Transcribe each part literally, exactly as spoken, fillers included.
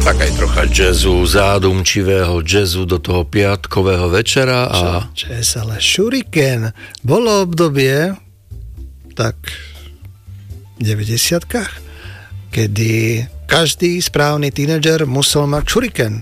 Tak aj trocha jazzu, zádumčivého jazzu do toho piatkového večera a... Jazz, ale Shuriken. Bolo obdobie, tak v deväťdesiatkach, kedy každý správny tínedžer musel mať Shuriken.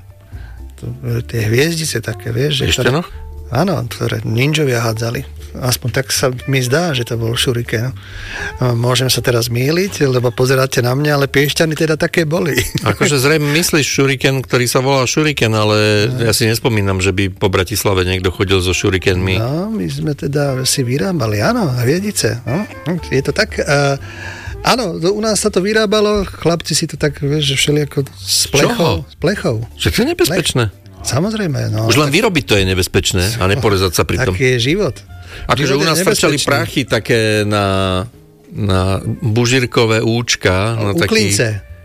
Tie hviezdice také, vieš. Ešte ktoré, no? Áno, ktoré ninjovia hádzali. Aspoň tak sa mi zdá, že to bol Shuriken. Môžem sa teraz mýliť, lebo pozeráte na mňa, ale Piešťany teda také boli. Akože zrejme myslíš Shuriken, ktorý sa volá Shuriken, ale no. Ja si nespomínam, že by po Bratislave niekto chodil so Shurikenmi. No, my sme teda si vyrábali, áno, hviezdice. No, je to tak... Uh, Áno, u nás sa to vyrábalo, chlapci si to tak, vieš, že všelijako z plechov. Z plechov. Že to je nebezpečné. Plech. Samozrejme. No, už len tak... vyrobiť to je nebezpečné a neporezať sa pri tom. Taký je život. Akože u nás frčali prachy také na, na bužírkové účka. No, uklince. Taký...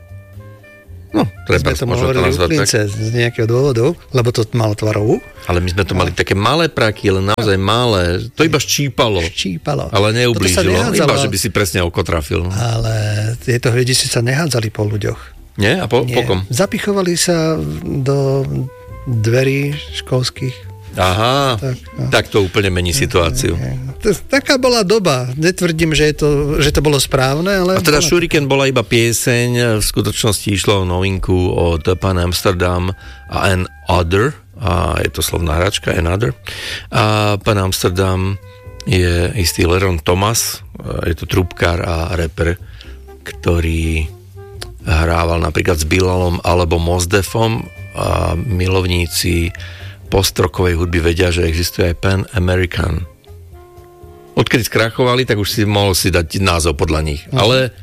No, treba to hovorili uklince z nejakého dôvodu, lebo to malo tvarovú. Ale my sme to mali také malé praky, ale naozaj malé. To iba ščípalo. Ščípalo. Ale neublížilo. Iba, že by si presne oko trafil. Ale tieto hviezdice sa nehádzali po ľuďoch. Nie? A po, po kom? Zapichovali sa do dverí školských. Aha, tak, no. Tak to úplne mení situáciu. Taká bola doba. Netvrdím, že, je to, že to bolo správne, ale... A teda Shuriken bola iba pieseň, v skutočnosti išlo o novinku od Pan Amsterdam a An Other, a je to slovná hračka, Another. A Pan Amsterdam je istý Leron Thomas, je to trúbkár a rapper, ktorý hrával napríklad s Bilalom alebo Mos Defom a milovníci postrokovej hudby vedia, že existuje aj Pan American. Odkedy skrachovali, tak už si mohol si dať názov podľa nich. Uh-huh. Ale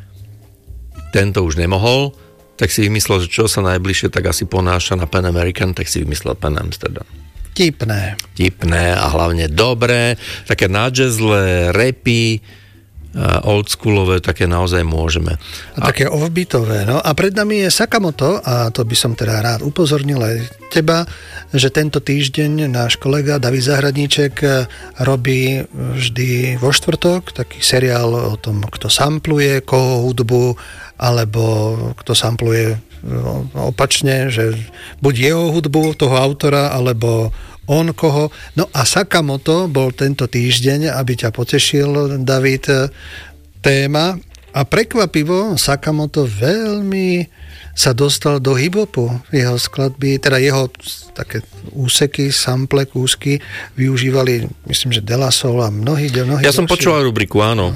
tento už nemohol, tak si vymyslel, že čo sa najbližšie tak asi ponáša na Pan American, tak si vymyslel Pan Amsterdam. Tipné. Tipné a hlavne dobré, také nadžezlé, rapy, oldschoolové, také naozaj môžeme. A, a také offbeatové, no. A pred nami je Sakamoto, a to by som teda rád upozornil aj teba, že tento týždeň náš kolega David Zahradníček robí vždy vo štvrtok taký seriál o tom, kto sampluje, koho hudbu, alebo kto sampluje opačne, že buď jeho hudbu, toho autora, alebo on koho. No a Sakamoto bol tento týždeň, aby ťa potešil, David, téma. A prekvapivo Sakamoto veľmi sa dostal do hip-hopu. Jeho skladby, teda jeho také úseky, sample, kúsky využívali, myslím, že De La Soul a mnohí, mnohí Ja som ďalší. Počúval rubriku, áno.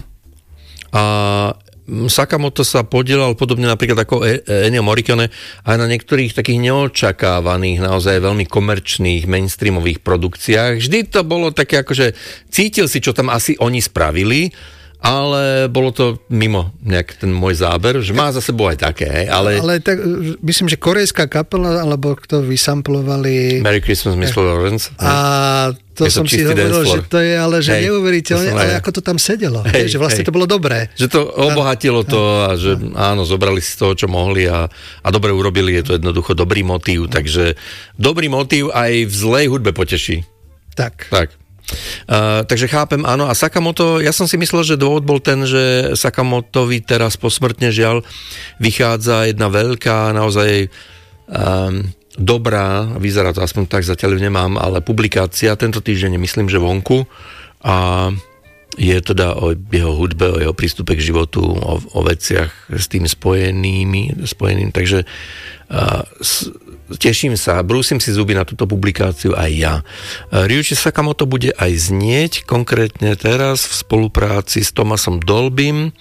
A Sakamoto sa podielal podobne napríklad ako Ennio Morricone aj na niektorých takých neočakávaných, naozaj veľmi komerčných, mainstreamových produkciách. Vždy to bolo také akože cítil si, čo tam asi oni spravili, ale bolo to mimo nejak ten môj záber, že má za sebou aj také, ale... Ale tak, myslím, že korejská kapela, alebo kto vysamplovali... Merry Christmas, Miss Lawrence. A to som si hovoril, že to je ale že hej, neuveriteľné, ale ako to tam sedelo. Hej, že vlastne hej. To bolo dobré. Že to obohatilo to a že áno, zobrali si z toho, čo mohli a, a dobre urobili, je to jednoducho dobrý motív, takže dobrý motív aj v zlej hudbe poteší. Tak. Tak. Uh, takže chápem, áno, a Sakamoto, ja som si myslel, že dôvod bol ten, že Sakamotovi teraz posmrtne žiaľ vychádza jedna veľká, naozaj um, dobrá, vyzerá to aspoň tak, zatiaľ ju nemám, ale publikácia tento týždeň, myslím, že vonku a je teda o jeho hudbe, o jeho prístupe k životu, o, o veciach s tým spojenými, spojeným, takže uh, s, teším sa, brúsim si zuby na túto publikáciu aj ja. Ryuichi Sakamoto bude aj znieť, konkrétne teraz v spolupráci s Thomasom Dolbym.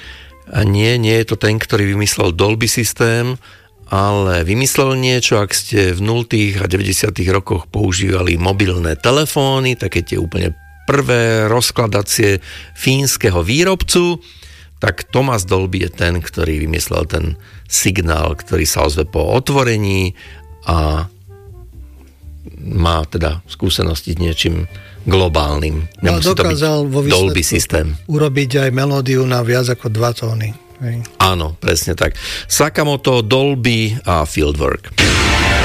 A nie, nie je to ten, ktorý vymyslel Dolby systém, ale vymyslel niečo, ak ste v nultých a deväťdesiatych rokoch používali mobilné telefóny, také tie úplne prvé rozkladacie fínskeho výrobcu, tak Thomas Dolby je ten, ktorý vymyslel ten signál, ktorý sa ozve po otvorení a má teda skúsenosti s niečím globálnym. Nemusí no, dokázal to byť Dolby systém. Urobiť aj melódiu na viac ako dva tóny. Hej. Áno, presne tak. Sakamoto, Dolby a Fieldwork.